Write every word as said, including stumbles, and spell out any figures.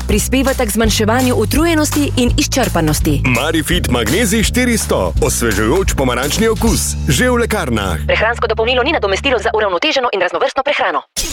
Prispevata k zmanjševanju utrujenosti in izčrpanosti. Marifit Magnezij štiristo. Osvežujoč pomarančni okus. Že v lekarnah. Prehransko dopolnilo ni nadomestilo za uravnoteženo in raznovrstno prehrano.